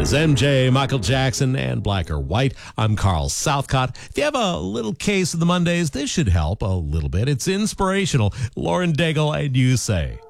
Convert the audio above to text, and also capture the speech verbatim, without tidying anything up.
is M J, Michael Jackson, and Black or White. I'm Carl Southcott. If you have a little case of the Mondays, this should help a little bit. It's inspirational. Lauren Daigle and You Say.